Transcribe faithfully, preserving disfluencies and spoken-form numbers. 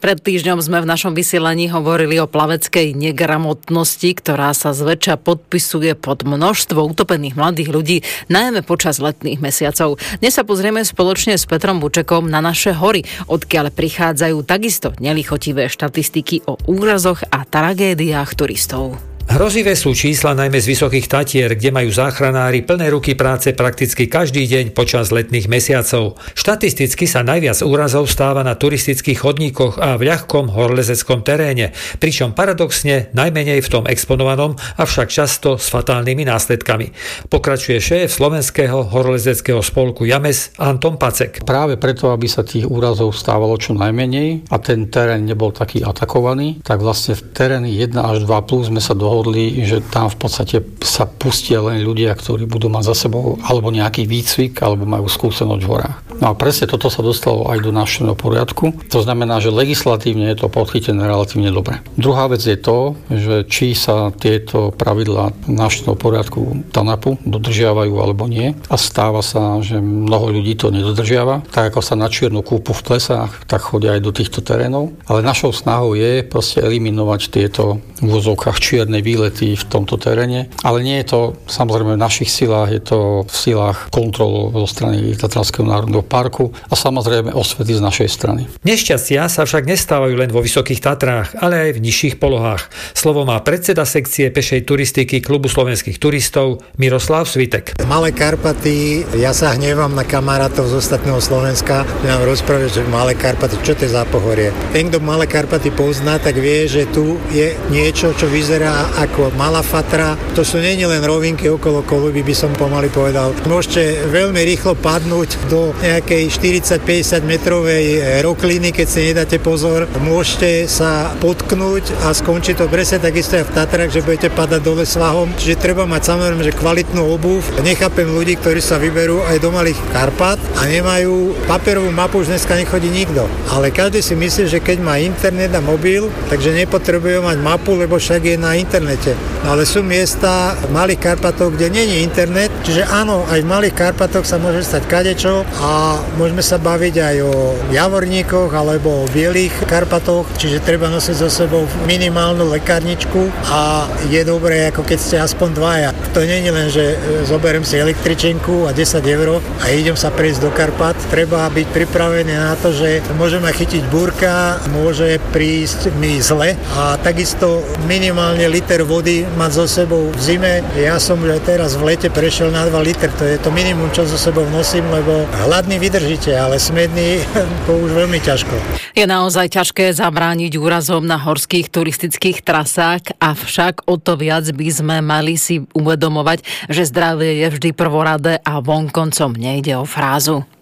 Pred týždňom sme v našom vysielaní hovorili o plaveckej negramotnosti, ktorá sa zväčša podpisuje pod množstvo utopených mladých ľudí, najmä počas letných mesiacov. Dnes sa pozrieme spoločne s Petrom Bučekom na naše hory, odkiaľ prichádzajú takisto nelichotivé štatistiky o úrazoch a tragédiách turistov. Hrozivé sú čísla najmä z Vysokých Tatier, kde majú záchranári plné ruky práce prakticky každý deň počas letných mesiacov. Štatisticky sa najviac úrazov stáva na turistických chodníkoch a v ľahkom horolezeckom teréne, pričom paradoxne najmenej v tom exponovanom, avšak často s fatálnymi následkami. Pokračuje šéf Slovenského horolezeckého spolku James Anton Pacek. Práve preto, aby sa tých úrazov stávalo čo najmenej a ten terén nebol taký atakovaný, tak vlastne v teréne jeden až dva plus sme sa dohodli, že tam v podstate sa pustia len ľudia, ktorí budú mať za sebou alebo nejaký výcvik, alebo majú skúsenosť v horách. No a presne toto sa dostalo aj do našeho poriadku. To znamená, že legislatívne je to podchytené relatívne dobre. Druhá vec je to, že či sa tieto pravidlá našeho poriadku TANAPu dodržiavajú alebo nie. A stáva sa, že mnoho ľudí to nedodržiava. Tak ako sa na čiernu kúpu v plesách, tak chodia aj do týchto terénov. Ale našou snahou je proste eliminovať tieto v úvodzovkách čierne výlety v tomto teréne. Ale nie je to samozrejme v našich silách, je to v silách kontrol zo strany Tatranského národného parku a samozrejme osvety z našej strany. Nešťastia sa však nestávajú len vo Vysokých Tatrách, ale aj v nižších polohách. Slovo má predseda sekcie pešej turistiky Klubu slovenských turistov Miroslav Svitek. Malé Karpaty, ja sa hnevam na kamarátov z ostatného Slovenska, že nám rozprávajú, že Malé Karpaty, čo to je za pohorie. Ten, kto Malé Karpaty pozná, tak vie, že tu je niečo, čo vyzerá ako Malá Fatra. To sú nie len rovinky okolo Koluby, by som pomaly povedal. Môžete veľmi rýchlo padnúť do nejakej štyridsať päťdesiat metrovej rokliny, keď si nedáte pozor. Môžete sa potknúť a skončiť to presne takisto aj v Tatrách, že budete padať dole svahom. Čiže treba mať samozrejme, že kvalitnú obuv. Nechápem ľudí, ktorí sa vyberú aj do Malých Karpat a nemajú papierovú mapu, už dneska nechodí nikto. Ale každý si myslí, že keď má internet a mobil, takže nepotrebuje mať mapu, lebo však je na internete. No ale sú miesta v Malých Karpatoch, kde nie je internet, čiže áno, aj v Malých Karpatoch sa môže stať kadečo a môžeme sa baviť aj o Javorníkoch alebo o Bielých Karpatoch, čiže treba nosiť so sebou minimálnu lekárničku a je dobré, ako keď ste aspoň dvaja. To nie je len, že zoberiem si električenku a desať eur a idem sa prejsť do Karpat. Treba byť pripravený na to, že môžeme chytiť búrka, môže prísť mi zle a takisto minimálne liter vody mať so sebou v zime. Ja som už aj teraz v lete prešiel na dva litre, to je to minimum, čo so sebou nosím, lebo hladný vydržíte, ale smedný to už veľmi ťažko. Je naozaj ťažké zabrániť úrazom na horských turistických trasách, avšak o to viac by sme mali si uvedomovať, že zdravie je vždy prvoradé a vonkoncom nejde o frázu.